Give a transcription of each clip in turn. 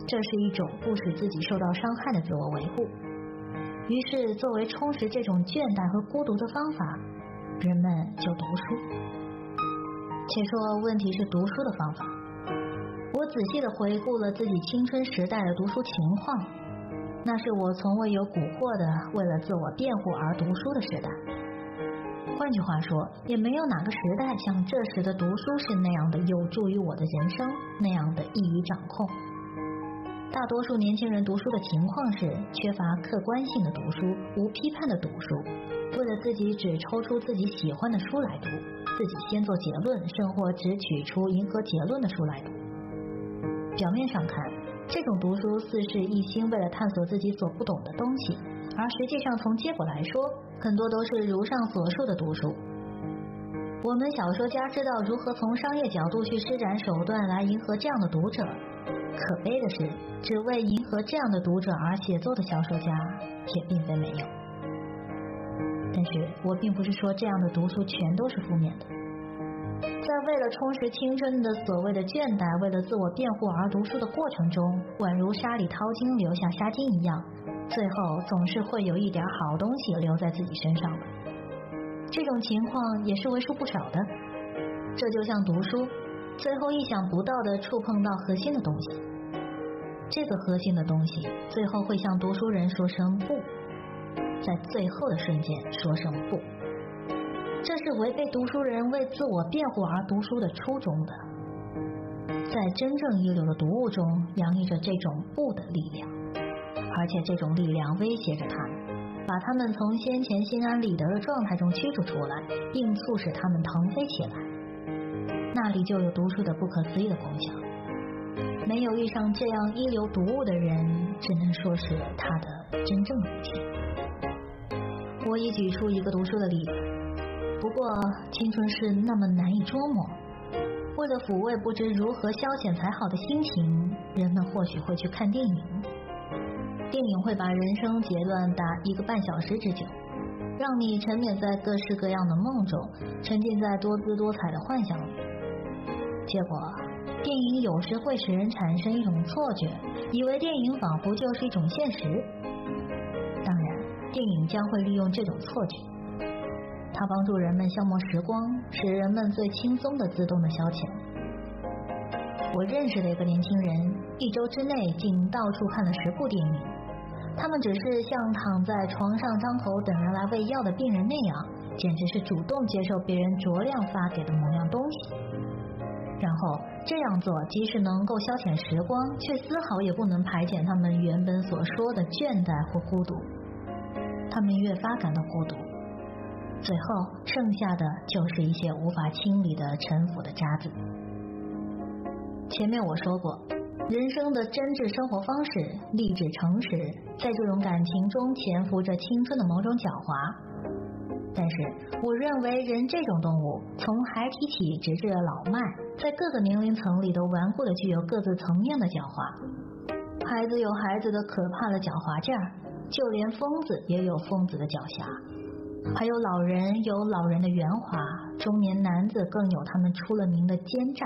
这是一种不使自己受到伤害的自我维护。于是作为充实这种倦怠和孤独的方法，人们就读书。且说问题是读书的方法，我仔细地回顾了自己青春时代的读书情况，那是我从未有蛊惑的为了自我辩护而读书的时代。换句话说，也没有哪个时代像这时的读书是那样的有助于我的人生，那样的易于掌控。大多数年轻人读书的情况是缺乏客观性的读书，无批判的读书，为了自己只抽出自己喜欢的书来读，自己先做结论，甚或只取出迎合结论的书来读。表面上看，这种读书似是一心为了探索自己所不懂的东西，而实际上从结果来说，很多都是如上所述的读书。我们小说家知道如何从商业角度去施展手段来迎合这样的读者，可悲的是，只为迎合这样的读者而写作的小说家也并非没有。但是我并不是说这样的读书全都是负面的。在为了充实青春的所谓的倦怠，为了自我辩护而读书的过程中，宛如沙里淘金留下沙金一样，最后总是会有一点好东西留在自己身上的。这种情况也是为数不少的。这就像读书，最后意想不到的触碰到核心的东西，这个核心的东西最后会向读书人说声不，在最后的瞬间说声不。这是违背读书人为自我辩护而读书的初衷的。在真正一流的读物中洋溢着这种不的力量，而且这种力量威胁着他们，把他们从先前心安理得的状态中驱逐出来，并促使他们腾飞起来。那里就有读书的不可思议的功效。没有遇上这样一流读物的人，只能说是他的真正的不幸。我已举出一个读书的例子，不过青春是那么难以捉摸，为了抚慰不知如何消遣才好的心情，人们或许会去看电影。电影会把人生截断达1个半小时之久，让你沉湎在各式各样的梦中，沉浸在多姿多彩的幻想里。结果电影有时会使人产生一种错觉，以为电影仿佛就是一种现实。当然，电影将会利用这种错觉，它帮助人们消磨时光，使人们最轻松的自动的消遣。我认识的一个年轻人，1周之内竟到处看了10部电影，他们只是像躺在床上张口等人来喂药的病人那样，简直是主动接受别人酌量发给的某样东西。然后这样做即使能够消遣时光，却丝毫也不能排遣他们原本所说的倦怠或孤独。他们越发感到孤独，最后剩下的就是一些无法清理的陈腐的渣子。前面我说过，人生的真挚生活方式，励志诚实，在这种感情中潜伏着青春的某种狡猾。但是我认为人这种动物，从孩提起直至老迈，在各个年龄层里都顽固的具有各自层面的狡猾。孩子有孩子的可怕的狡猾劲儿，就连疯子也有疯子的狡黠，还有老人有老人的圆滑，中年男子更有他们出了名的奸诈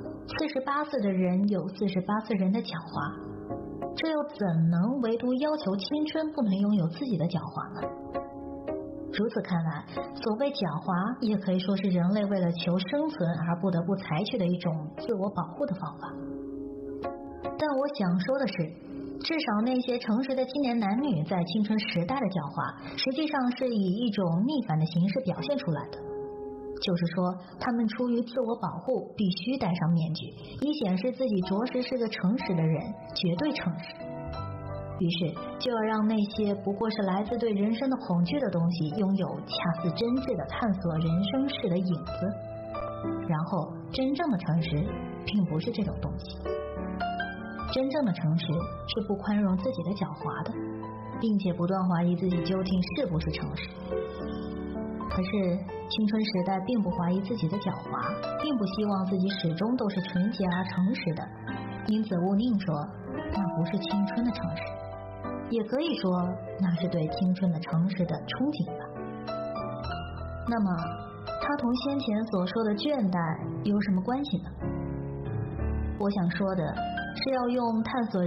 ，48岁的人有48岁人的狡猾，这又怎能唯独要求青春不能拥有自己的狡猾呢？如此看来，所谓狡猾也可以说是人类为了求生存而不得不采取的一种自我保护的方法。但我想说的是，至少那些诚实的青年男女在青春时代的狡猾，实际上是以一种逆反的形式表现出来的。就是说，他们出于自我保护，必须戴上面具，以显示自己着实是个诚实的人，绝对诚实。于是就要让那些不过是来自对人生的恐惧的东西，拥有恰似真挚的探索人生式的影子。然后真正的诚实并不是这种东西，真正的诚实是不宽容自己的狡猾的，并且不断怀疑自己究竟是不是诚实。可是青春时代并不怀疑自己的狡猾，并不希望自己始终都是纯洁而诚实的，因此勿宁说那不是青春的诚实，也可以说那是对青春的诚实的憧憬吧。那么它同先前所说的倦怠有什么关系呢？我想说的是要用探索